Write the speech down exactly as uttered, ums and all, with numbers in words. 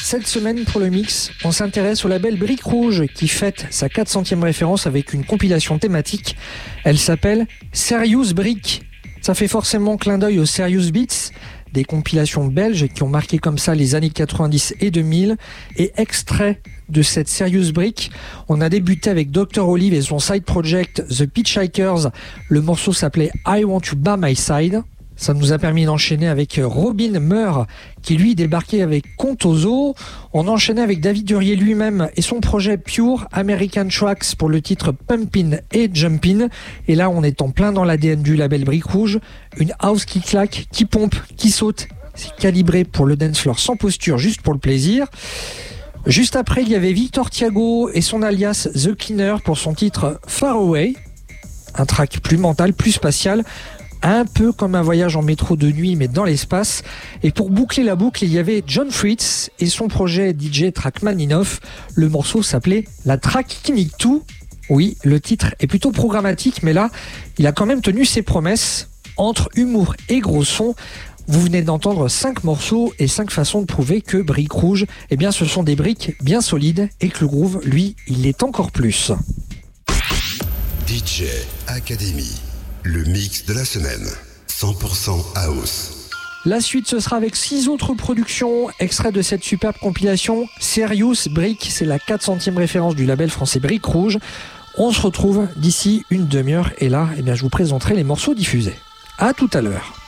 cette semaine pour le mix, on s'intéresse au label Briques Rouges qui fête sa quatre centième référence avec une compilation thématique. Elle s'appelle Serious Brick. Ça fait forcément clin d'œil aux Serious Beats, des compilations belges qui ont marqué comme ça les années quatre-vingt-dix et deux mille. Et extrait de cette Serious Brick, on a débuté avec docteur Olive et son side project The Hitchhikers. Le morceau s'appelait I Want You By My Side. Ça nous a permis d'enchaîner avec Robin Meur, qui lui débarquait avec Contoso. On enchaînait avec David Durier lui-même et son projet Pure American Tracks pour le titre Pumpin' et Jumpin'. Et là, on est en plein dans l'A D N du label Briques Rouges. Une house qui claque, qui pompe, qui saute. C'est calibré pour le dance floor sans posture, juste pour le plaisir. Juste après, il y avait Victor Thiago et son alias The Cleaner pour son titre Far Away. Un track plus mental, plus spatial. Un peu comme un voyage en métro de nuit mais dans l'espace. Et pour boucler la boucle, il y avait John Fritz et son projet D J Trackmaninoff. Le morceau s'appelait La Track qui nique tout. Oui, le titre est plutôt programmatique, mais là, il a quand même tenu ses promesses. Entre humour et gros son, vous venez d'entendre cinq morceaux et cinq façons de prouver que Briques Rouges, eh bien, ce sont des briques bien solides et que le groove, lui, il l'est encore plus. D J Academy. Le mix de la semaine, cent pour cent house. La suite, ce sera avec six autres productions, extraits de cette superbe compilation Serious Brick. C'est la quatre centième référence du label français Briques Rouges. On se retrouve d'ici une demi-heure et là, eh bien, je vous présenterai les morceaux diffusés. À tout à l'heure.